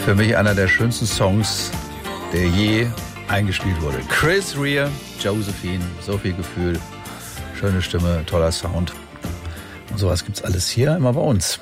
Für mich einer der schönsten Songs, der je eingespielt wurde. Chris Rea, Josephine, so viel Gefühl, schöne Stimme, toller Sound. Und sowas gibt's alles hier immer bei uns.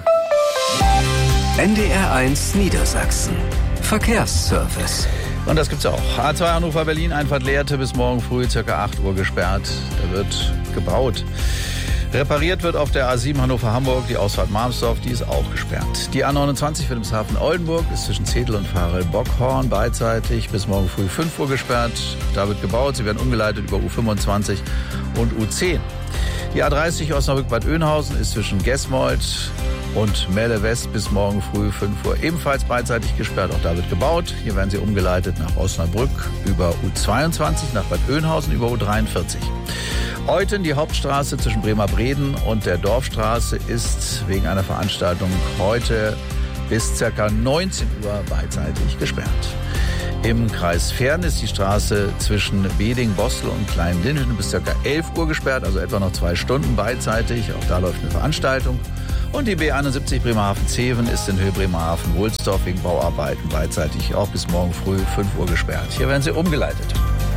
NDR1 Niedersachsen. Verkehrsservice. Und das gibt's auch. A2 Hannover-Berlin, Einfahrt Lehrte, bis morgen früh ca. 8 Uhr gesperrt. Da wird gebaut. Repariert wird auf der A7 Hannover-Hamburg die Ausfahrt Marmsdorf, die ist auch gesperrt. Die A29 Wilhelmshaven-Oldenburg ist zwischen Zedel und Farel-Bockhorn beidseitig bis morgen früh 5 Uhr gesperrt. Da wird gebaut, sie werden umgeleitet über U25 und U10. Die A30 Osnabrück-Bad Oeynhausen ist zwischen Gesmold und Melle West bis morgen früh 5 Uhr ebenfalls beidseitig gesperrt. Auch da wird gebaut. Hier werden sie umgeleitet nach Osnabrück über U22, nach Bad Oeynhausen über U43. Euthen, die Hauptstraße zwischen Bremer-Breden und der Dorfstraße, ist wegen einer Veranstaltung heute bis ca. 19 Uhr beidseitig gesperrt. Im Kreis Verden ist die Straße zwischen Beding-Bostel und Klein-Linden bis ca. 11 Uhr gesperrt, also etwa noch 2 Stunden beidseitig. Auch da läuft eine Veranstaltung. Und die B71 Bremerhaven-Zeven ist in Höhe Bremerhaven-Wohlsdorf wegen Bauarbeiten beidseitig auch bis morgen früh 5 Uhr gesperrt. Hier werden sie umgeleitet.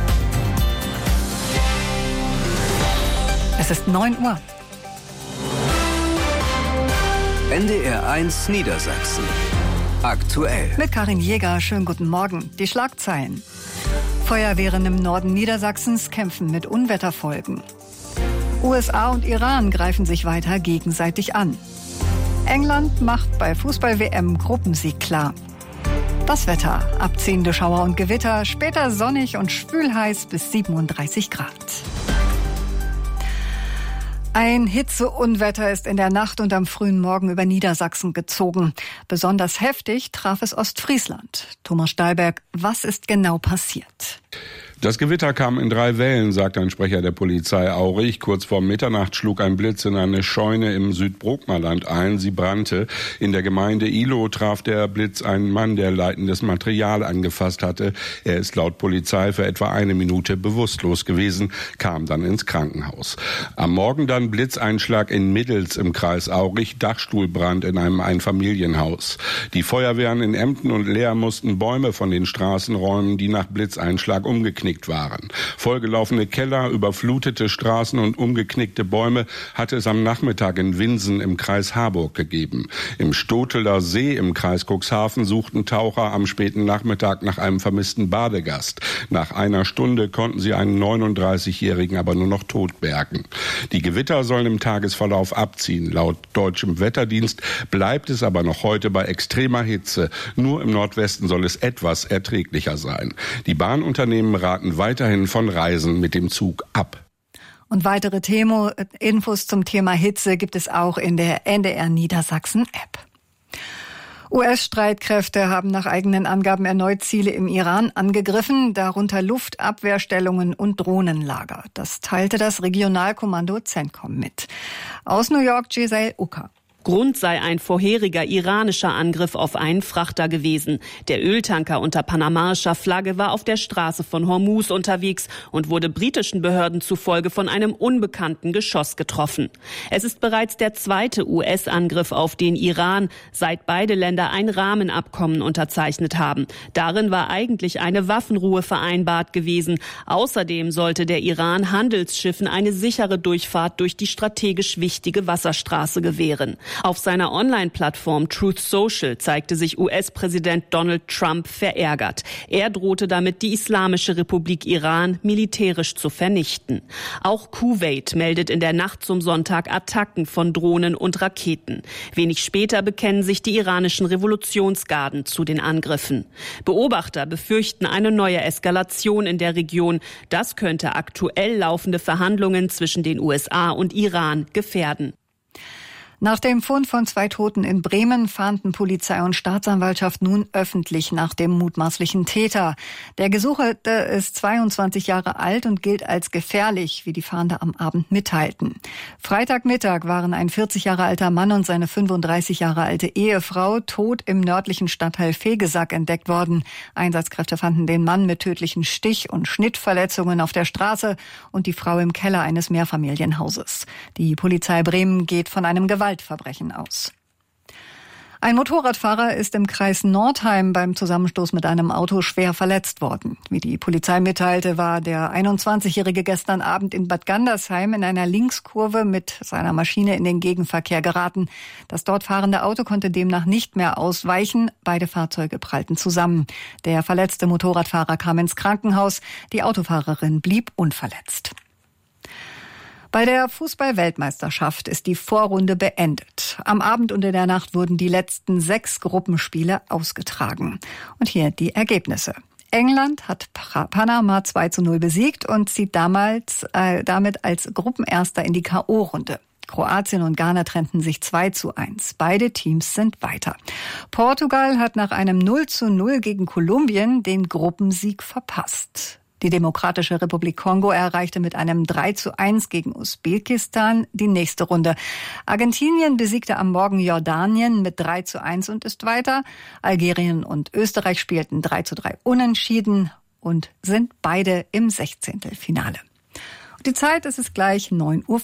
Es ist 9 Uhr. NDR1 Niedersachsen. Aktuell. Mit Karin Jäger, schönen guten Morgen. Die Schlagzeilen. Feuerwehren im Norden Niedersachsens kämpfen mit Unwetterfolgen. USA und Iran greifen sich weiter gegenseitig an. England macht bei Fußball-WM Gruppensieg klar. Das Wetter, abziehende Schauer und Gewitter, später sonnig und schwülheiß bis 37 Grad. Ein Hitzeunwetter ist in der Nacht und am frühen Morgen über Niedersachsen gezogen. Besonders heftig traf es Ostfriesland. Thomas Stahlberg, was ist genau passiert? Das Gewitter kam in 3 Wellen, sagt ein Sprecher der Polizei Aurich. Kurz vor Mitternacht schlug ein Blitz in eine Scheune im Südbrookmerland ein. Sie brannte. In der Gemeinde Ihlow traf der Blitz einen Mann, der leitendes Material angefasst hatte. Er ist laut Polizei für etwa 1 Minute bewusstlos gewesen, kam dann ins Krankenhaus. Am Morgen dann Blitzeinschlag in Middels im Kreis Aurich, Dachstuhlbrand in einem Einfamilienhaus. Die Feuerwehren in Emden und Leer mussten Bäume von den Straßen räumen, die nach Blitzeinschlag umgeknickt waren. Vollgelaufene Keller, überflutete Straßen und umgeknickte Bäume hatte es am Nachmittag in Winsen im Kreis Harburg gegeben. Im Stoteler See im Kreis Cuxhaven suchten Taucher am späten Nachmittag nach einem vermissten Badegast. Nach einer Stunde konnten sie einen 39-Jährigen aber nur noch tot bergen. Die Gewitter sollen im Tagesverlauf abziehen. Laut deutschem Wetterdienst bleibt es aber noch heute bei extremer Hitze. Nur im Nordwesten soll es etwas erträglicher sein. Die Bahnunternehmen raten weiterhin von Reisen mit dem Zug ab. Und weitere Infos zum Thema Hitze gibt es auch in der NDR Niedersachsen App. US-Streitkräfte haben nach eigenen Angaben erneut Ziele im Iran angegriffen, darunter Luftabwehrstellungen und Drohnenlager. Das teilte das Regionalkommando CENTCOM mit. Aus New York, Giselle Ucker. Grund sei ein vorheriger iranischer Angriff auf einen Frachter gewesen. Der Öltanker unter panamaischer Flagge war auf der Straße von Hormuz unterwegs und wurde britischen Behörden zufolge von einem unbekannten Geschoss getroffen. Es ist bereits der 2. US-Angriff auf den Iran, seit beide Länder ein Rahmenabkommen unterzeichnet haben. Darin war eigentlich eine Waffenruhe vereinbart gewesen. Außerdem sollte der Iran Handelsschiffen eine sichere Durchfahrt durch die strategisch wichtige Wasserstraße gewähren. Auf seiner Online-Plattform Truth Social zeigte sich US-Präsident Donald Trump verärgert. Er drohte damit, die Islamische Republik Iran militärisch zu vernichten. Auch Kuwait meldet in der Nacht zum Sonntag Attacken von Drohnen und Raketen. Wenig später bekennen sich die iranischen Revolutionsgarden zu den Angriffen. Beobachter befürchten eine neue Eskalation in der Region. Das könnte aktuell laufende Verhandlungen zwischen den USA und Iran gefährden. Nach dem Fund von 2 Toten in Bremen fahnden Polizei und Staatsanwaltschaft nun öffentlich nach dem mutmaßlichen Täter. Der Gesuchte ist 22 Jahre alt und gilt als gefährlich, wie die Fahnder am Abend mitteilten. Freitagmittag waren ein 40 Jahre alter Mann und seine 35 Jahre alte Ehefrau tot im nördlichen Stadtteil Fegesack entdeckt worden. Einsatzkräfte fanden den Mann mit tödlichen Stich- und Schnittverletzungen auf der Straße und die Frau im Keller eines Mehrfamilienhauses. Die Polizei Bremen geht von einem Gewaltverbrechen aus. Ein Motorradfahrer ist im Kreis Nordheim beim Zusammenstoß mit einem Auto schwer verletzt worden. Wie die Polizei mitteilte, war der 21-Jährige gestern Abend in Bad Gandersheim in einer Linkskurve mit seiner Maschine in den Gegenverkehr geraten. Das dort fahrende Auto konnte demnach nicht mehr ausweichen. Beide Fahrzeuge prallten zusammen. Der verletzte Motorradfahrer kam ins Krankenhaus. Die Autofahrerin blieb unverletzt. Bei der Fußball-Weltmeisterschaft ist die Vorrunde beendet. Am Abend und in der Nacht wurden die letzten 6 Gruppenspiele ausgetragen. Und hier die Ergebnisse. England hat Panama 2:0 besiegt und zieht damit als Gruppenerster in die K.O.-Runde. Kroatien und Ghana trennten sich 2:1. Beide Teams sind weiter. Portugal hat nach einem 0:0 gegen Kolumbien den Gruppensieg verpasst. Die Demokratische Republik Kongo erreichte mit einem 3:1 gegen Usbekistan die nächste Runde. Argentinien besiegte am Morgen Jordanien mit 3:1 und ist weiter. Algerien und Österreich spielten 3:3 unentschieden und sind beide im 16. Finale. Und die Zeit ist es gleich 9:05 Uhr.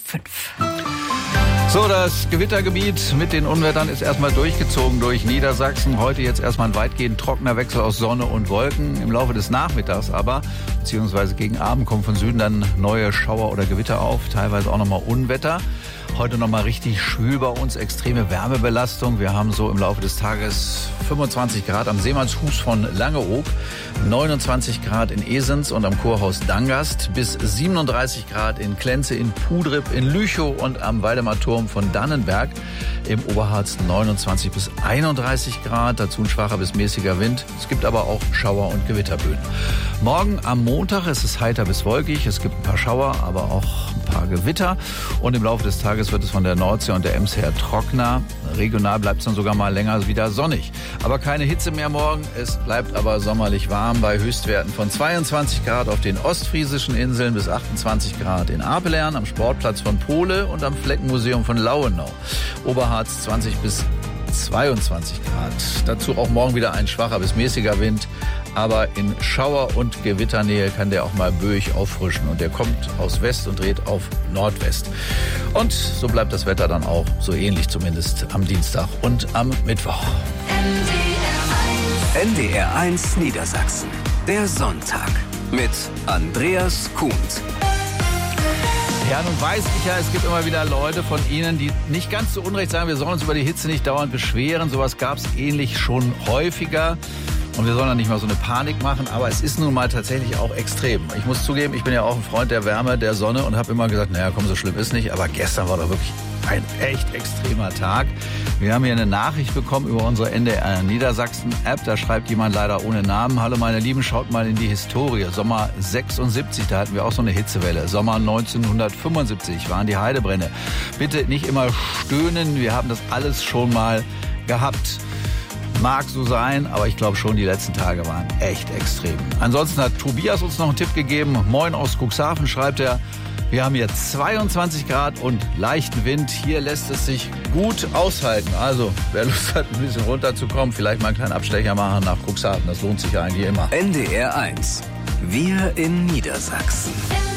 So, das Gewittergebiet mit den Unwettern ist erstmal durchgezogen durch Niedersachsen. Heute jetzt erstmal ein weitgehend trockener Wechsel aus Sonne und Wolken. Im Laufe des Nachmittags aber, beziehungsweise gegen Abend, kommen von Süden dann neue Schauer oder Gewitter auf. Teilweise auch nochmal Unwetter. Heute nochmal richtig schwül bei uns, extreme Wärmebelastung. Wir haben so im Laufe des Tages 25 Grad am Seemannshus von Langeoog, 29 Grad in Esens und am Kurhaus Dangast, bis 37 Grad in Klenze, in Pudrip, in Lüchow und am Waldemarturm von Dannenberg. Im Oberharz 29 bis 31 Grad, dazu ein schwacher bis mäßiger Wind. Es gibt aber auch Schauer- und Gewitterböen. Morgen am Montag ist es heiter bis wolkig. Es gibt ein paar Schauer, aber auch ein paar Gewitter. Und im Laufe des Tages wird es von der Nordsee und der Ems her trockener. Regional bleibt es dann sogar mal länger wieder sonnig. Aber keine Hitze mehr morgen. Es bleibt aber sommerlich warm bei Höchstwerten von 22 Grad auf den ostfriesischen Inseln bis 28 Grad in Apelern, am Sportplatz von Pole und am Fleckenmuseum von Lauenau. Oberharz 20 bis 22 Grad. Dazu auch morgen wieder ein schwacher bis mäßiger Wind. Aber in Schauer- und Gewitternähe kann der auch mal böig auffrischen. Und der kommt aus West und dreht auf Nordwest. Und so bleibt das Wetter dann auch so ähnlich zumindest am Dienstag und am Mittwoch. NDR1 Niedersachsen. Der Sonntag mit Andreas Kuhns. Ja, nun weiß ich ja, es gibt immer wieder Leute von Ihnen, die nicht ganz so unrecht sagen, wir sollen uns über die Hitze nicht dauernd beschweren. Sowas gab es ähnlich schon häufiger. Und wir sollen da nicht mal so eine Panik machen, aber es ist nun mal tatsächlich auch extrem. Ich muss zugeben, ich bin ja auch ein Freund der Wärme, der Sonne und habe immer gesagt, naja, komm, so schlimm ist nicht. Aber gestern war doch wirklich ein echt extremer Tag. Wir haben hier eine Nachricht bekommen über unsere NDR Niedersachsen-App. Da schreibt jemand leider ohne Namen. Hallo meine Lieben, schaut mal in die Historie. Sommer 76, da hatten wir auch so eine Hitzewelle. Sommer 1975 waren die Heidebrände. Bitte nicht immer stöhnen, wir haben das alles schon mal gehabt. Mag so sein, aber ich glaube schon, die letzten Tage waren echt extrem. Ansonsten hat Tobias uns noch einen Tipp gegeben. Moin aus Cuxhaven, schreibt er. Wir haben hier 22 Grad und leichten Wind. Hier lässt es sich gut aushalten. Also, wer Lust hat, ein bisschen runterzukommen, vielleicht mal einen kleinen Abstecher machen nach Cuxhaven. Das lohnt sich ja eigentlich immer. NDR1. Wir in Niedersachsen.